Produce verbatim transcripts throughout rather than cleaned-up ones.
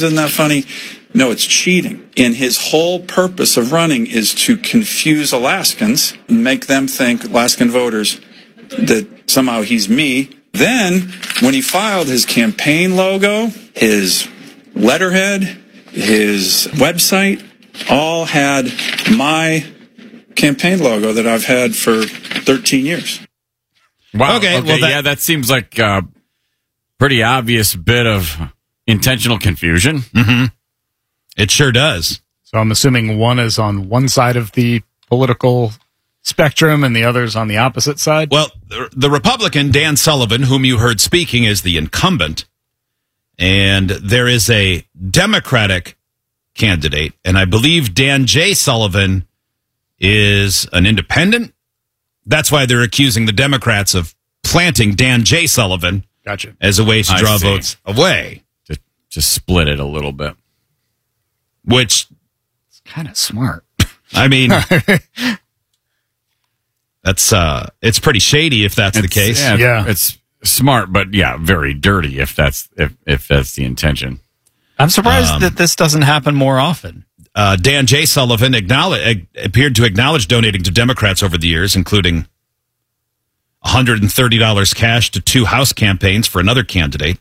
Isn't that funny? No, it's cheating. And his whole purpose of running is to confuse Alaskans and make them think, Alaskan voters, that somehow he's me. Then, when he filed his campaign logo, his letterhead, his website, all had my campaign logo that I've had for thirteen years. Wow. Okay, Okay. well, that- yeah, that seems like a pretty obvious bit of intentional confusion. Mm-hmm. It sure does. So I'm assuming one is on one side of the political spectrum and the other's on the opposite side? Well, the, the Republican, Dan Sullivan, whom you heard speaking, is the incumbent. And there is a Democratic candidate, and I believe Dan J. Sullivan is an independent. That's why they're accusing the Democrats of planting Dan J. Sullivan Gotcha. as a way to I draw see. votes away. Just, just split it a little bit. Which, It's kind of smart. I mean, that's uh, it's pretty shady if that's the It's- case. Yeah, Yeah. it's smart, but yeah, very dirty if that's if if that's the intention. I'm surprised Um, that this doesn't happen more often. Uh, Dan J. Sullivan acknowledge, appeared to acknowledge donating to Democrats over the years, including one hundred thirty dollars cash to two House campaigns for another candidate.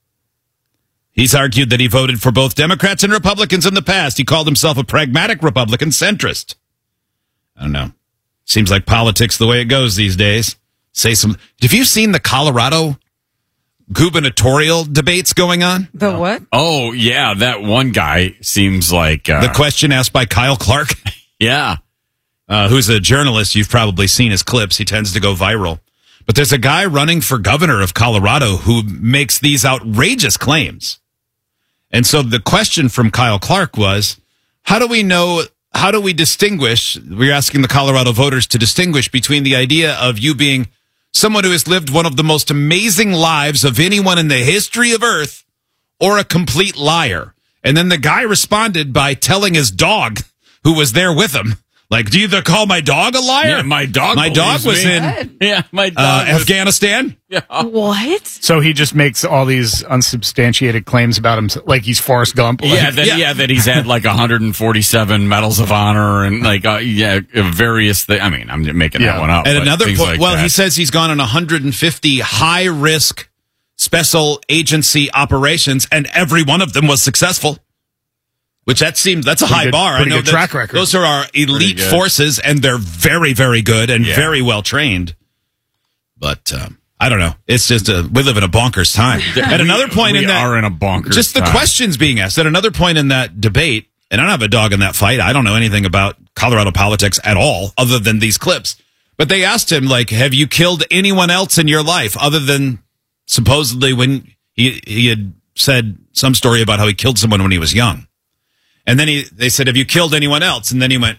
He's argued that he voted for both Democrats and Republicans in the past. He called himself a pragmatic Republican centrist. I don't know. Seems like politics the way it goes these days. Say some. Have you seen the Colorado gubernatorial debates going on? The what? Oh yeah, that one guy seems like uh, The question asked by Kyle Clark, yeah. uh, who's a journalist. You've probably seen his clips. He tends to go viral. But there's a guy running for governor of Colorado who makes these outrageous claims. And so the question from Kyle Clark was, how do we know, how do we distinguish, we're asking the Colorado voters to distinguish between the idea of you being someone who has lived one of the most amazing lives of anyone in the history of Earth or a complete liar? And then the guy responded by telling his dog, who was there with him, like, do you call my dog a liar? Yeah, my dog My dog believes was me. in Yeah, my uh, dog was, Afghanistan. What? So he just makes all these unsubstantiated claims about himself, like he's Forrest Gump. Like, yeah, that, Yeah. yeah, that he's had like one hundred forty-seven medals of honor and like uh, yeah, various things. I mean, I'm making Yeah. that one up. At but another things point, like well, that. he says he's gone on one hundred fifty high risk special agency operations, and every one of them was successful. Which that seems that's a Pretty high good- bar. I pretty know good that track record. those are our elite good. forces, and they're very, very good and Yeah. very well trained. But um, I don't know. It's just a we live in a bonkers time. At another point we in that, are in a bonkers just the time. questions being asked. At another point in that debate, and I don't have a dog in that fight. I don't know anything about Colorado politics at all, other than these clips. But they asked him, like, have you killed anyone else in your life other than supposedly when he he had said some story about how he killed someone when he was young. And then he they said, have you killed anyone else? And then he went,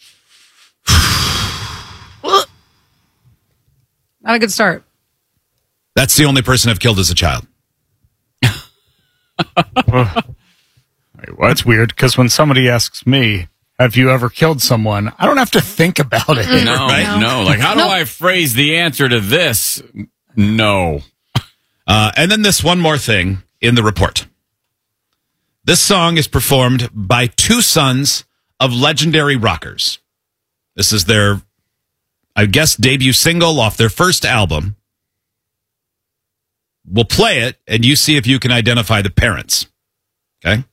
Not a good start. that's the only person I've killed as a child. That's weird, because when somebody asks me, have you ever killed someone, I don't have to think about it. No, Right? no. Like, how do Nope. I phrase the answer to this? No. Uh, and then this one more thing in the report. This song is performed by two sons of legendary rockers. This is their, I guess, debut single off their first album. We'll play it, and you see if you can identify the parents. Okay?